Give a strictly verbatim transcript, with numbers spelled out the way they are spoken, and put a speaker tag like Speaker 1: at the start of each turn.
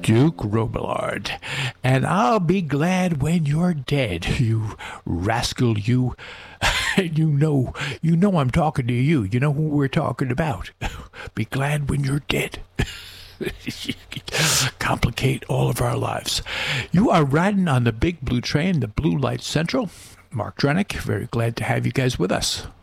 Speaker 1: Duke Robillard. And I'll be glad when you're dead, you rascal, you. You know, you know I'm talking to you. You know who we're talking about. Be glad when you're dead. Complicate all of our lives. You are riding on the big blue train, the Blue Light Central. Mark Drenick, very glad to have you guys with us.